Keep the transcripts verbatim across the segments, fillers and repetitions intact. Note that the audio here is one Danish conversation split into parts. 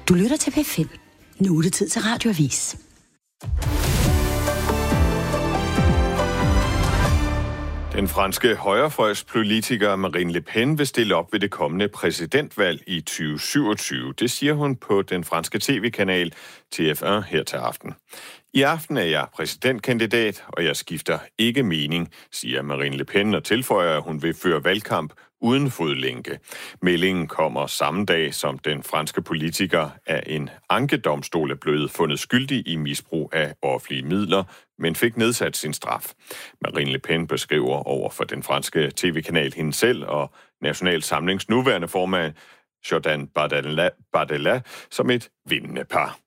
Du lytter til P fem. Nu er det tid til Radioavis. Den franske højrefløjspolitiker Marine Le Pen vil stille op ved det kommende præsidentvalg i tyve syvogtyve. Det siger hun på den franske tv-kanal T F et her til aften. I aften er jeg præsidentkandidat, og jeg skifter ikke mening, siger Marine Le Pen og tilføjer, at hun vil føre valgkamp uden fodlænke. Meldingen kommer samme dag, som den franske politiker af en ankedomstol er blevet fundet skyldig i misbrug af offentlige midler, men fik nedsat sin straf. Marine Le Pen beskriver over for den franske tv-kanal hende selv og National Samlings nuværende formand Jordan Bardella, Bardella som et vindende par.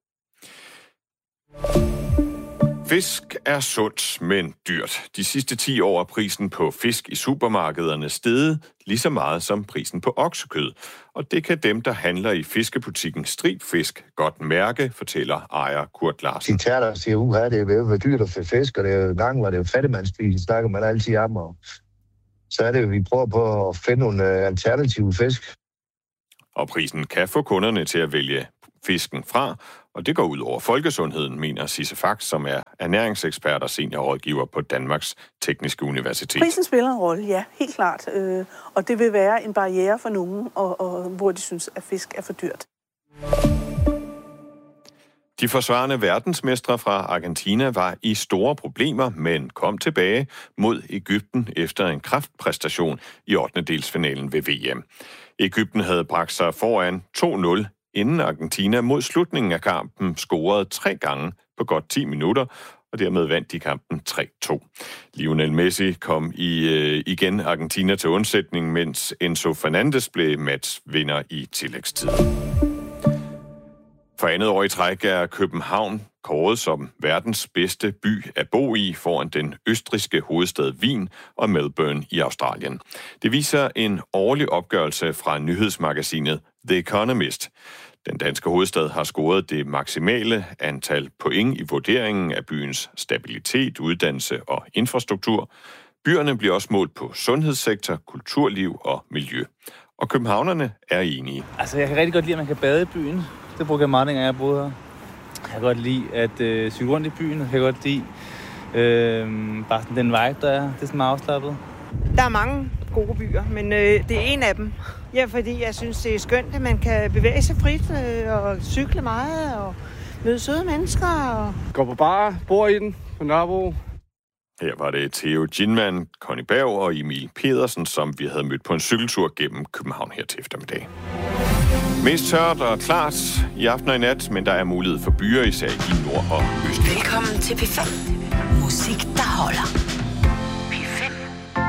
Fisk er sundt, men dyrt. De sidste ti år er prisen på fisk i supermarkederne steget lige så meget som prisen på oksekød. Og det kan dem, der handler i fiskebutikken Stribfisk, godt mærke, fortæller ejer Kurt Larsen. De tager der og siger, uha, det er ved at være dyrt at få fisk, og det er jo gang, var det jo fattigmandsspil, snakker man altid om. Og så er det jo, vi prøver på at finde nogle alternative fisk. Og prisen kan få kunderne til at vælge fisken fra, og det går ud over folkesundheden, mener Sisse Fax, som er ernæringsekspert og seniorrådgiver på Danmarks Tekniske Universitet. Prisen spiller en rolle, ja, helt klart. Øh, og det vil være en barriere for nogen, og, og, hvor de synes, at fisk er for dyrt. De forsvarende verdensmestre fra Argentina var i store problemer, men kom tilbage mod Egypten efter en kraftpræstation i ottendedelsfinalen ved V M. Egypten havde bragt sig foran to nul, inden Argentina mod slutningen af kampen scorede tre gange på godt ti minutter, og dermed vandt de kampen tre to. Lionel Messi kom i, øh, igen Argentina til undsætning, mens Enzo Fernandez blev matchvinder i tillægstid. For andet år i træk er København kåret som verdens bedste by at bo i foran den østrigske hovedstad Wien og Melbourne i Australien. Det viser en årlig opgørelse fra nyhedsmagasinet The Economist. Den danske hovedstad har scoret det maksimale antal point i vurderingen af byens stabilitet, uddannelse og infrastruktur. Byerne bliver også målt på sundhedssektor, kulturliv og miljø. Og københavnerne er enige. Altså, jeg kan rigtig godt lide, at man kan bade i byen. Det bruger jeg meget, dengang jeg boede her. Jeg kan godt lide at øh, cykle rundt i byen. Jeg kan godt lide øh, bare sådan den vibe, der er. Det er sådan meget afslappet. Der er mange gode byer, men øh, det er en af dem. Ja, fordi jeg synes, det er skønt, at man kan bevæge sig frit øh, og cykle meget og møde søde mennesker. Og... Går på bar, bor i den på Nørrebro. Her var det Theo Ginman, Conny Berg og Emil Pedersen, som vi havde mødt på en cykeltur gennem København her til eftermiddag. Mest tørt og klart i aften og i nat, men der er mulighed for byer især i nord og øst. Velkommen til P fem. Musik, der holder.